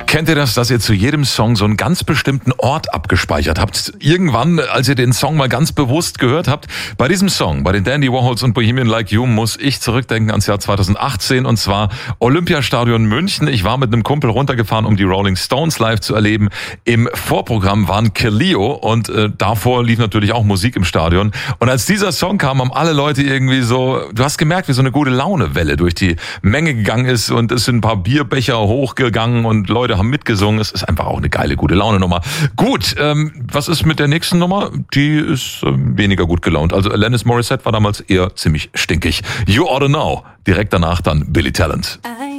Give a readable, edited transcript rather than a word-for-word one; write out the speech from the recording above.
Kennt ihr das, dass ihr zu jedem Song so einen ganz bestimmten Ort abgespeichert habt? Irgendwann, als ihr den Song mal ganz bewusst gehört habt. Bei diesem Song, bei den Dandy Warhols und Bohemian Like You, muss ich zurückdenken ans Jahr 2018 und zwar Olympiastadion München. Ich war mit einem Kumpel runtergefahren, um die Rolling Stones live zu erleben. Im Vorprogramm waren Kehleo und davor lief natürlich auch Musik im Stadion. Und als dieser Song kam, haben alle Leute irgendwie so, du hast gemerkt, wie so eine gute Launewelle durch die Menge gegangen ist und es sind ein paar Bierbecher hochgegangen und Leute haben mitgesungen. Es ist einfach auch eine geile, gute Laune-Nummer. Gut, was ist mit der nächsten Nummer? Die ist weniger gut gelaunt. Also Alanis Morissette war damals eher ziemlich stinkig. You Oughta Know. Direkt danach dann Billy Talent.